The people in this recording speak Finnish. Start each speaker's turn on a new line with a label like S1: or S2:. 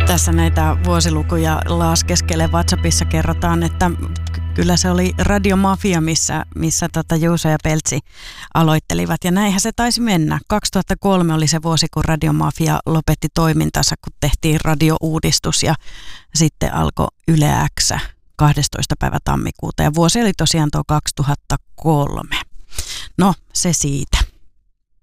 S1: Tässä näitä vuosilukuja laskeskele WhatsAppissa kerrotaan, että kyllä se oli Radio Mafia, missä Juuso ja Peltsi aloittelivat. Ja näinhän se taisi mennä. 2003 oli se vuosi, kun Radio Mafia lopetti toimintansa, kun tehtiin radiouudistus ja sitten alkoi Yle X 12. päivä tammikuuta. Ja vuosi oli tosiaan tuo 2003. No, se siitä.